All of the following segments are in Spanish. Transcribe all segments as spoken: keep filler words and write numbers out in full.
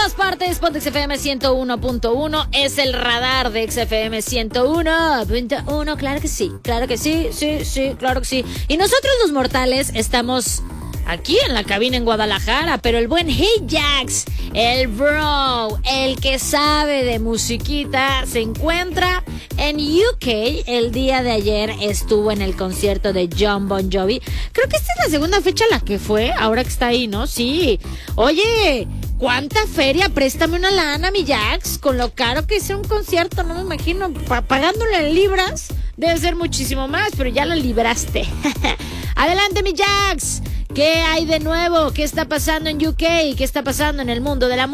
todas partes, ponte X F M ciento uno punto uno, es el radar de X F M ciento uno punto uno, claro que sí, claro que sí, sí, sí, claro que sí. Y nosotros los mortales estamos aquí en la cabina en Guadalajara, pero el buen Hey Jax, el bro, el que sabe de musiquita, se encuentra en U K. El día de ayer estuvo en el concierto de Jon Bon Jovi. Creo que esta es la segunda fecha la que fue, ahora que está ahí, ¿no? Sí. Oye, ¿cuánta feria? Préstame una lana, mi Jax, con lo caro que es un concierto, no me imagino, pa- pagándole en libras, debe ser muchísimo más, pero ya lo libraste. Adelante, mi Jax. ¿Qué hay de nuevo? ¿Qué está pasando en U K? ¿Qué está pasando en el mundo de la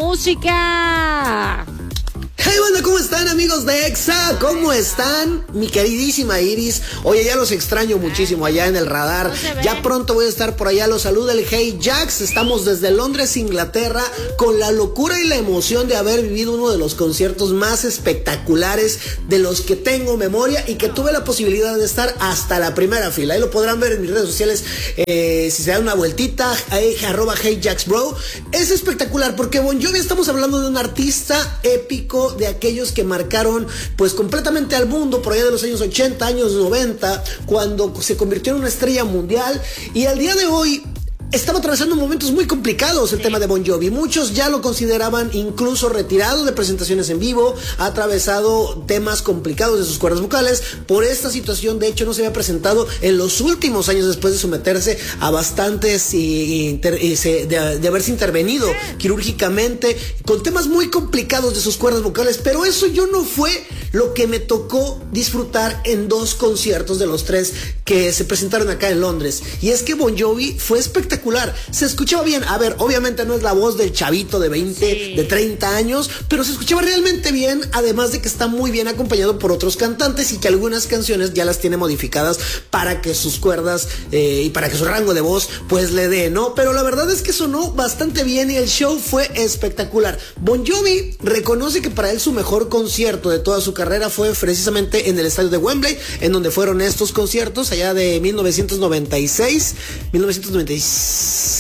música? Hey, banda, ¿cómo están, amigos de Exa? ¿Cómo están? Mi queridísima Iris. Oye, ya los extraño muchísimo allá en el radar. No ya pronto voy a estar por allá. Los saluda el Hey Jax. Estamos desde Londres, Inglaterra, con la locura y la emoción de haber vivido uno de los conciertos más espectaculares de los que tengo memoria y que tuve la posibilidad de estar hasta la primera fila. Ahí lo podrán ver en mis redes sociales. Eh, si se dan una vueltita, ahí, arroba Hey Jax Bro. Es espectacular porque Bon Jovi, estamos hablando de un artista épico, de aquellos que marcaron pues completamente al mundo por allá de los años ochenta, años noventa, cuando se convirtió en una estrella mundial, y al día de hoy estaba atravesando momentos muy complicados el tema de Bon Jovi. Muchos ya lo consideraban incluso retirado de presentaciones en vivo. Ha atravesado temas complicados de sus cuerdas vocales. Por esta situación, de hecho, no se había presentado en los últimos años después de someterse a bastantes y, inter, y se, de, de haberse intervenido quirúrgicamente con temas muy complicados de sus cuerdas vocales. Pero eso yo no fue lo que me tocó disfrutar en dos conciertos de los tres que se presentaron acá en Londres. Y es que Bon Jovi fue espectacular. Se escuchaba bien. A ver, obviamente no es la voz del chavito de veinte, sí, de treinta años, pero se escuchaba realmente bien, además de que está muy bien acompañado por otros cantantes y que algunas canciones ya las tiene modificadas para que sus cuerdas eh, y para que su rango de voz pues le dé, ¿no? Pero la verdad es que sonó bastante bien y el show fue espectacular. Bon Jovi reconoce que para él su mejor concierto de toda su carrera fue precisamente en el estadio de Wembley, en donde fueron estos conciertos allá de mil novecientos noventa y seis, mil novecientos noventa y seis,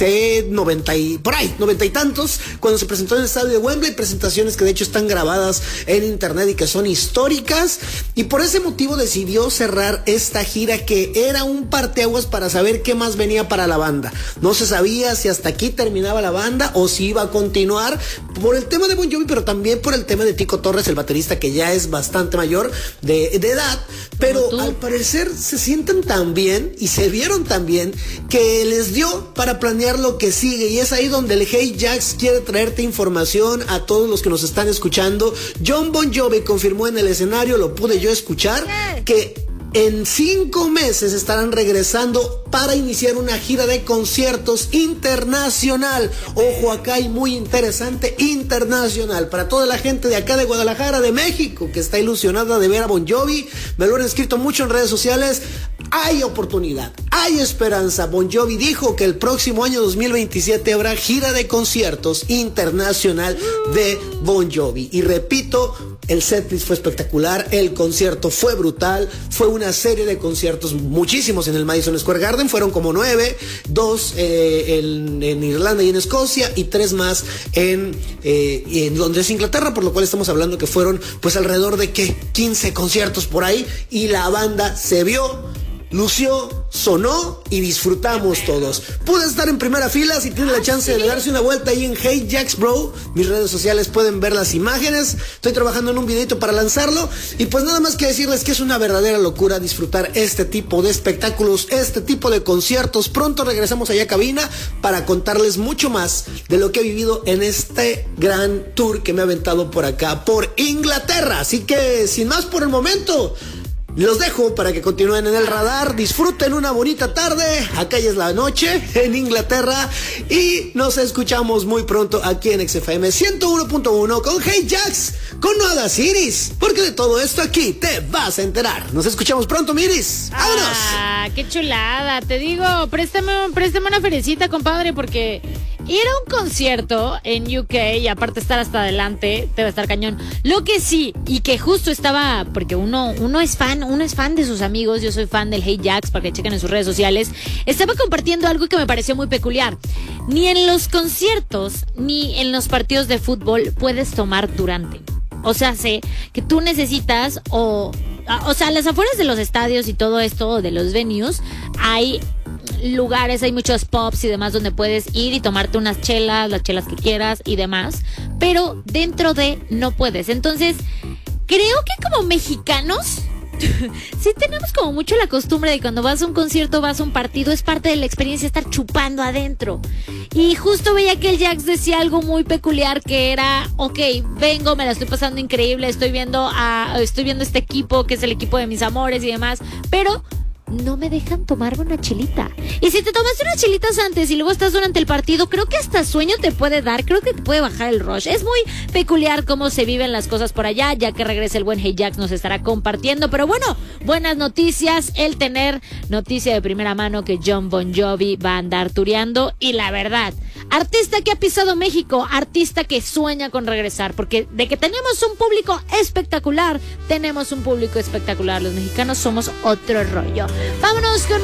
noventa y por ahí, noventa y tantos, cuando se presentó en el estadio de Wembley, presentaciones que de hecho están grabadas en internet y que son históricas, y por ese motivo decidió cerrar esta gira que era un parteaguas para saber qué más venía para la banda. No se sabía si hasta aquí terminaba la banda o si iba a continuar por el tema de Bon Jovi, pero también por el tema de Tico Torres, el baterista, que ya es bastante mayor de, de edad, pero al parecer se sienten tan bien y se vieron tan bien que les dio para planear lo que sigue, y es ahí donde el Hey Jax quiere traerte información a todos los que nos están escuchando. Jon Bon Jovi confirmó en el escenario, lo pude yo escuchar, que en cinco meses estarán regresando para iniciar una gira de conciertos internacional. Ojo, acá hay muy interesante, internacional, para toda la gente de acá de Guadalajara, de México, que está ilusionada de ver a Bon Jovi. Me lo han escrito mucho en redes sociales. Hay oportunidad, hay esperanza. Bon Jovi dijo que el próximo año dos mil veintisiete habrá gira de conciertos internacional de Bon Jovi. Y repito, el setlist fue espectacular, el concierto fue brutal, fue una serie de conciertos, muchísimos en el Madison Square Garden, fueron como nueve, dos eh, en, en Irlanda y en Escocia, y tres más en, eh, en Londres, Inglaterra, por lo cual estamos hablando que fueron pues alrededor de ¿qué? quince conciertos por ahí, y la banda se vio, lució, sonó y disfrutamos todos. Pude estar en primera fila. Si tienen la chance de darse una vuelta ahí en Hey Jax Bro, mis redes sociales, pueden ver las imágenes. Estoy trabajando en un videito para lanzarlo, y pues nada más que decirles que es una verdadera locura disfrutar este tipo de espectáculos, este tipo de conciertos. Pronto regresamos allá a cabina para contarles mucho más de lo que he vivido en este gran tour que me ha aventado por acá, por Inglaterra. Así que sin más por el momento, los dejo para que continúen en el radar. Disfruten una bonita tarde. Acá ya es la noche en Inglaterra, y nos escuchamos muy pronto aquí en X F M ciento uno punto uno con Hey Jax, con No Hagas Iris, porque de todo esto aquí te vas a enterar. Nos escuchamos pronto, Miris. ¡Vámonos! Ah, qué chulada. Te digo, préstame, préstame una feriecita, compadre, porque Ir a un concierto en U K y aparte estar hasta adelante, debe estar cañón. Lo que sí, y que justo estaba, porque uno, uno es fan, uno es fan de sus amigos, yo soy fan del Hey Jax, para que chequen en sus redes sociales, estaba compartiendo algo que me pareció muy peculiar. Ni en los conciertos, ni en los partidos de fútbol puedes tomar durante. O sea, sé que tú necesitas, o, o sea, a las afueras de los estadios y todo esto, de los venues, hay lugares, hay muchos pubs y demás donde puedes ir y tomarte unas chelas, las chelas que quieras y demás, pero dentro de no puedes. Entonces, creo que como mexicanos sí tenemos como mucho la costumbre de cuando vas a un concierto, vas a un partido, es parte de la experiencia estar chupando adentro. Y justo veía que el Jax decía algo muy peculiar, que era, ok, vengo, me la estoy pasando increíble, estoy viendo a, estoy viendo este equipo que es el equipo de mis amores y demás, pero no me dejan tomarme una chelita. Y si te tomaste unas chelitas antes y luego estás durante el partido, creo que hasta sueño te puede dar, creo que te puede bajar el rush. Es muy peculiar cómo se viven las cosas por allá, ya que regrese el buen Hey Jax nos estará compartiendo. Pero bueno, buenas noticias, el tener noticia de primera mano que Jon Bon Jovi va a andar tureando. Y la verdad, artista que ha pisado México, artista que sueña con regresar, porque de que tenemos un público espectacular, tenemos un público espectacular. Los mexicanos somos otro rollo. Vámonos con